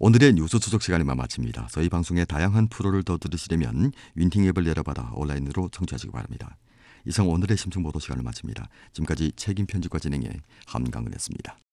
오늘의 뉴스 추적 시간에만 마칩니다. 저희 방송의 다양한 프로를 더 들으시려면 윈팅 앱을 내려받아 온라인으로 청취하시기 바랍니다. 이상 오늘의 심층 보도 시간을 마칩니다. 지금까지 책임 편집과 진행의 함강은했습니다.